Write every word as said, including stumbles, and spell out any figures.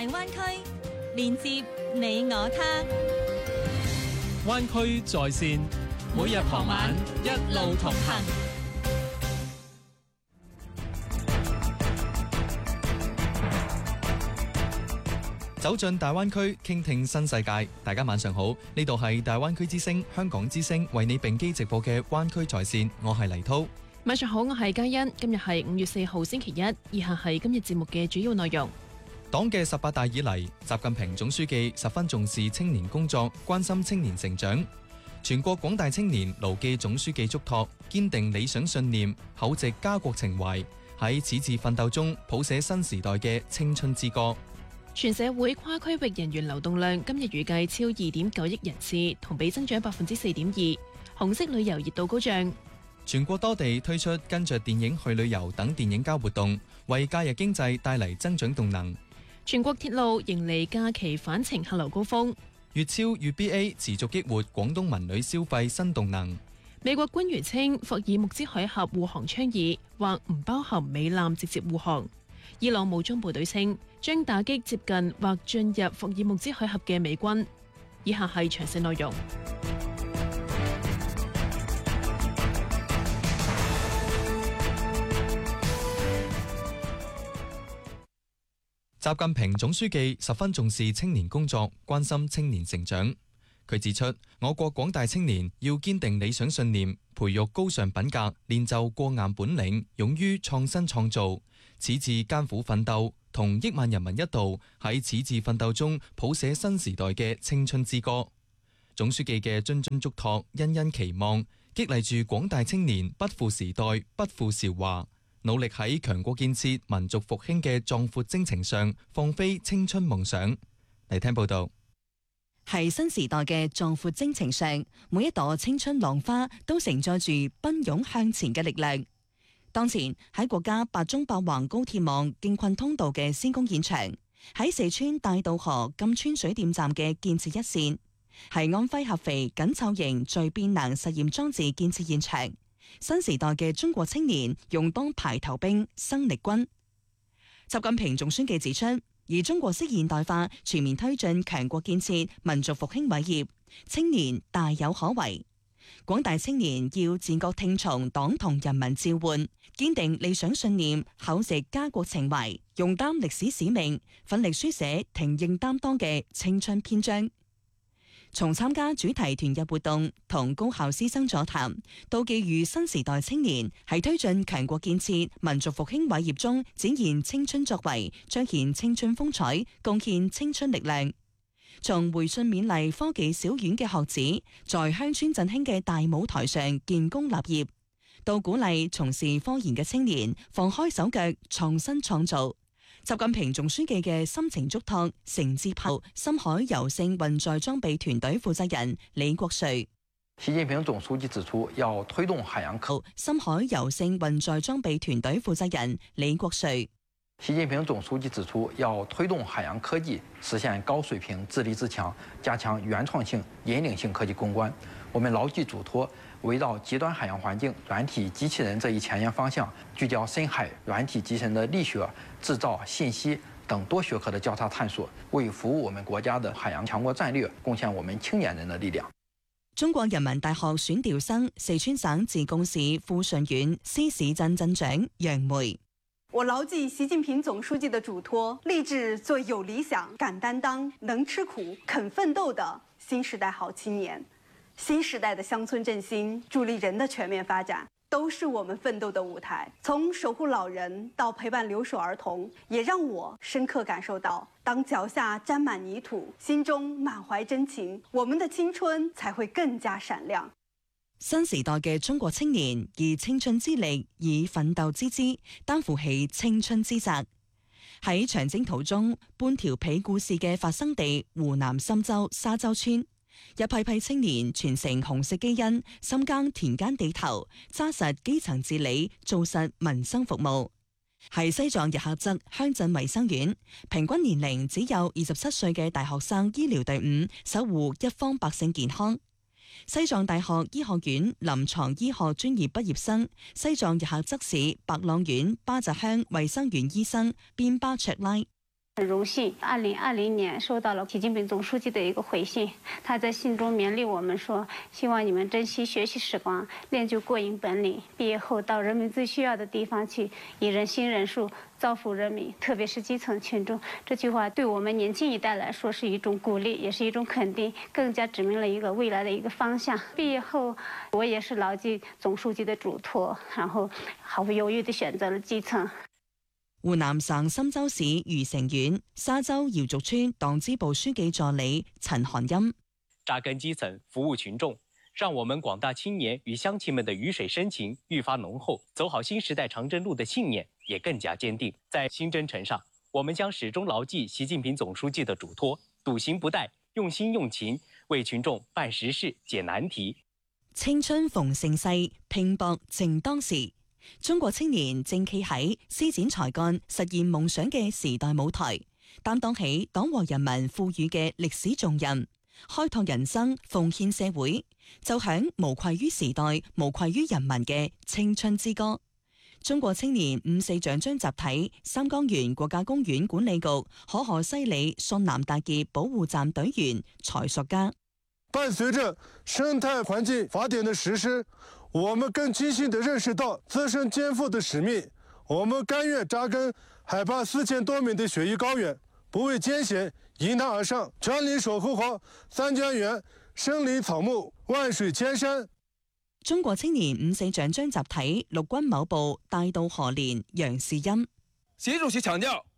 灣區，連接你我他。 灣區在線，每日傍晚一路同行。 走進大灣區，傾聽新世界。大家晚上好，呢度係大灣區之聲、香港之聲為你並機直播嘅灣區在線，我係黎濤。 晚上好，我係嘉欣。今日係五月四號星期一，以下係今日節目嘅主要內容。 黨嘅十八大以嚟，習近平總書記十分重視青年工作，關心青年成長。全國廣大青年牢記總書記囑託，堅定理想信念，厚植家國情懷，喺矢志奮鬥中譜寫新時代嘅青春之歌。 全社會跨區域人員流動量今日預計超二點九億人次，同比增長百分之四點二。紅色旅遊熱度高漲。 全國多地推出跟着電影去旅遊等電影交活動，為假日經濟帶嚟增長動能。 全國鐵路迎嚟假期返程客流高峰。 粵超粵 B A 持續激活廣東文旅消費新動能。 美國官員稱霍爾木茲海峽護航倡議或唔包含美艦直接護航。伊朗武裝部隊稱將打擊接近或進入霍爾木茲海峽嘅美軍。以下係詳細內容。 習近平總書記十分重視青年工作，關心青年成長。佢指出，我國廣大青年要堅定理想信念，培育高尚品格，練就過硬本領，勇於創新創造，矢志艱苦奮鬥，同億萬人民一道喺矢志奮鬥中譜寫新時代嘅青春之歌。總書記嘅諄諄囑託，殷殷期望，激勵住廣大青年不負時代，不負韶華，努力喺強國建設、民族復興嘅壯闊征程上放飛青春夢想。嚟聽報道。 喺新時代嘅壯闊征程上，每一朵青春浪花都承載住奔湧向前嘅力量。當前喺國家八縱八橫高鐵網京昆通道嘅施工現場，喺四川大渡河金川水電站嘅建設一線，喺安徽合肥緊湊型聚變能實驗裝置建設現場，新時代嘅中國青年勇當排頭兵、生力軍。習近平總書記指出，以中國式現代化全面推進強國建設、民族復興偉業，青年大有可為。廣大青年要自覺聽從黨同人民召喚，堅定理想信念，厚植家國情懷，勇擔歷史使命，奮力書寫挺認擔當嘅青春篇章。從參加主題團日活動同高校師生座談，到寄予新時代青年喺推進強國建設、民族復興偉業中展現青春作為，彰顯青春風采，貢獻青春力量。從回信勉勵科技小院嘅學子在鄉村振興嘅大舞台上建功立業，到鼓勵從事科研嘅青年放開手腳創新創造。習近平總書記嘅深情囑託，誠摯炮深海油性運載裝備團隊負責人李國瑞。 習近平總書記指出，要推動海洋科。 深海油性運載裝備團隊負責人李國瑞。 習近平總書記指出，要推動海洋科技實現高水平、自立自強，加強原創性、引領性科技攻關。我們牢記囑託，圍繞極端海洋環境、軟體機器人這一前沿方向，聚焦深海軟體機器人的力學、製造、信息等多學科的交叉探索，為服務我們國家的海洋強國戰略，貢獻我們青年人的力量。 中國人民大學選調生四川省自貢市富順縣獅市鎮鎮長楊梅。 我牢記習近平總書記的囑託，立志做有理想、敢擔當、能吃苦、肯奮鬥的新時代好青年。新時代的鄉村振興、助力人的全面發展，都是我們奮鬥的舞台。從守護老人到陪伴留守兒童，也讓我深刻感受到，當腳下沾滿泥土，心中滿懷真情，我們的青春才會更加閃亮。 新時代嘅中國青年以青春之力，以奮鬥之姿，擔負起青春之責。喺長征途中，半條被故事嘅發生地湖南深州沙洲村，一批批青年傳承紅色基因，深耕田間地頭，紮實基層治理，做實民生服務。喺西藏日喀則鄉鎮衛生院，平均年齡只有二十七歲嘅大學生醫療隊伍，守護一方百姓健康。西藏大學醫學院臨床醫學專業畢業生、西藏日喀則市白浪縣巴扎鄉衛生院醫生邊巴卓拉。 很荣幸，二零二零年收到了习近平总书记的一个回信，他在信中勉励我们说，希望你们珍惜学习时光，练就过硬本领，毕业后到人民最需要的地方去，以人心人术，造福人民，特别是基层群众。这句话对我们年轻一代来说是一种鼓励，也是一种肯定，更加指明了一个未来的一个方向。毕业后，我也是牢记总書記的囑託，然後毫不猶豫地選擇了基層。 湖南省深州市余城縣沙洲瑤族村黨支部書記助理陳韓欽： 扎根基層，服務群眾，讓我們廣大青年與鄉親們的魚水深情愈發濃厚，走好新時代長征路的信念也更加堅定。在新征程上，我們將始終牢記習近平總書記的囑託，篤行不怠，用心用情，為群眾辦實事、解難題。 青春逢盛世，拼搏正當時。中國青年正企喺施展才幹、實現夢想嘅時代舞台，擔當起黨和人民賦予嘅歷史重任，開拓人生、奉獻社會，奏響無愧於時代、無愧於人民嘅青春之歌。中國青年五四獎章集體三江源國家公園管理局可可西里順南大傑保護站隊員蔡索家。 伴隨着生態環境法典的實施，我們更清晰地認識到自身肩負的使命。我們甘願扎根海拔四千多米的雪域高原，不畏艱險，迎難而上，全力守護好三江源生靈草木，萬水千山。 中國青年五四獎章集體陸軍某部大渡河連楊士欽。 習主席強調，